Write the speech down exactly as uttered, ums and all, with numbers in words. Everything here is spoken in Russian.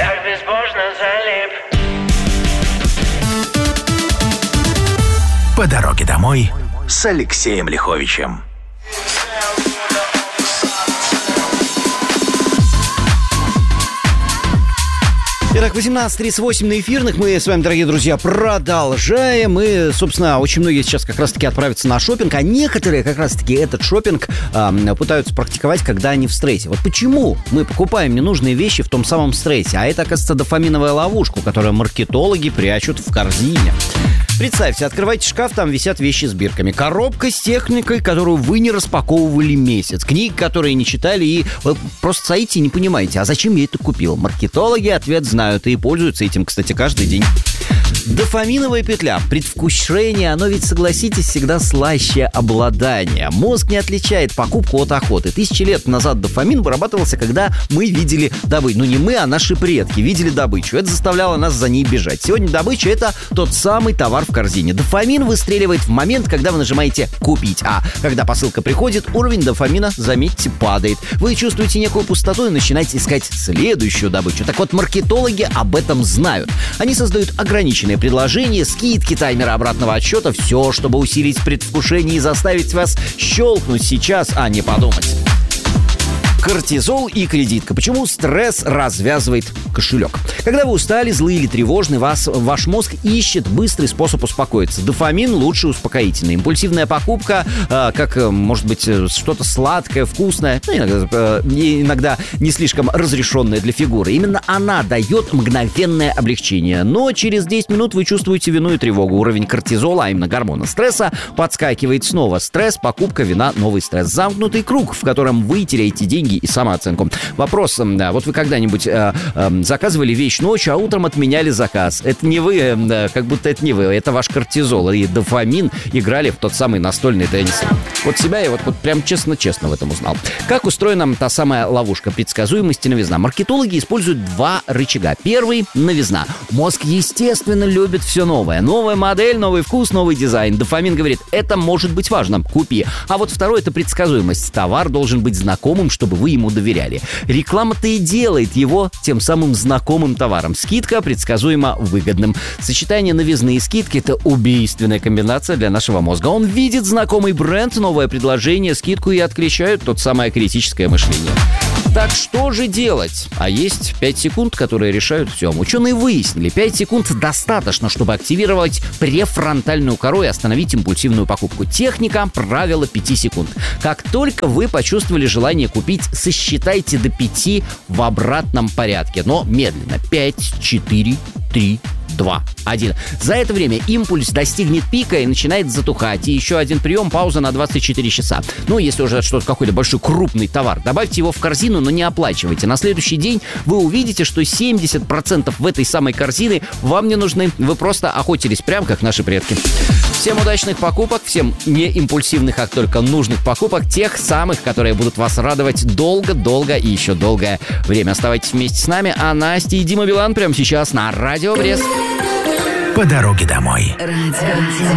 так безбожно залип. По дороге домой с Алексеем Лиховичем. Итак, восемнадцать тридцать восемь на эфирных. Мы с вами, дорогие друзья, продолжаем. И, собственно, очень многие сейчас как раз-таки отправятся на шопинг, а некоторые как раз-таки этот шопинг э, пытаются практиковать, когда они в стрессе. Вот почему мы покупаем ненужные вещи в том самом стрессе? А это, оказывается, дофаминовая ловушка, которую маркетологи прячут в корзине. Представьте, открывайте шкаф, там висят вещи с бирками. Коробка с техникой, которую вы не распаковывали месяц. Книг, которые не читали, и вы просто стоите и не понимаете, а зачем я это купил? Маркетологи ответ знают и пользуются этим, кстати, каждый день. Дофаминовая петля. Предвкушение, оно ведь, согласитесь, всегда слаще обладания. Мозг не отличает покупку от охоты. Тысячи лет назад дофамин вырабатывался, когда мы видели добычу. Ну, не мы, а наши предки видели добычу. Это заставляло нас за ней бежать. Сегодня добыча — это тот самый товар в корзине. Дофамин выстреливает в момент, когда вы нажимаете «Купить». А когда посылка приходит, уровень дофамина, заметьте, падает. Вы чувствуете некую пустоту и начинаете искать следующую добычу. Так вот, маркетологи об этом знают. Они создают ограниченные предложения, скидки, таймеры обратного отсчета, все, чтобы усилить предвкушение и заставить вас щелкнуть сейчас, а не подумать. Кортизол и кредитка. Почему стресс развязывает кошелек? Когда вы устали, злые или тревожны, вас, ваш мозг ищет быстрый способ успокоиться. Дофамин — лучший успокоительный. Импульсивная покупка, э, как, э, может быть, что-то сладкое, вкусное, ну, иногда, э, иногда не слишком разрешенное для фигуры. Именно она дает мгновенное облегчение. Но через десять минут вы чувствуете вину и тревогу. Уровень кортизола, а именно гормона стресса, подскакивает снова. Стресс, покупка, вина, новый стресс. Замкнутый круг, в котором вы теряете деньги и самооценку. Вопрос, да, вот вы когда-нибудь э, э, заказывали вещь ночью, а утром отменяли заказ. Это не вы, э, как будто это не вы, это ваш кортизол и дофамин играли в тот самый настольный теннис. Вот себя я вот, вот прям честно-честно в этом узнал. Как устроена та самая ловушка предсказуемости новизна? Маркетологи используют два рычага. Первый — новизна. Мозг, естественно, любит все новое. Новая модель, новый вкус, новый дизайн. Дофамин говорит, это может быть важно, купи. А вот второй — это предсказуемость. Товар должен быть знакомым, чтобы вы ему доверяли. Реклама-то и делает его тем самым знакомым товаром. Скидка предсказуемо выгодным. Сочетание новизны и скидки — это убийственная комбинация для нашего мозга. Он видит знакомый бренд, новое предложение, скидку и отключает тот самое критическое мышление. Так что же делать? А есть пять секунд, которые решают все. Ученые выяснили, пять секунд достаточно, чтобы активировать префронтальную кору и остановить импульсивную покупку. Техника — правило пяти секунд. Как только вы почувствовали желание купить, сосчитайте до пяти в обратном порядке, но медленно. пять, четыре, три, два, один. За это время импульс достигнет пика и начинает затухать. И еще один прием — пауза на двадцать четыре часа. Ну, если уже что-то, какой-то большой крупный товар, добавьте его в корзину, но не оплачивайте. На следующий день вы увидите, что семьдесят процентов в этой самой корзины вам не нужны. Вы просто охотились прям как наши предки. Всем удачных покупок, всем не импульсивных, а только нужных покупок, тех самых, которые будут вас радовать долго-долго и еще долгое время. Оставайтесь вместе с нами, а Настя и Дима Билан прямо сейчас на Радио Брест. По дороге домой. Радио.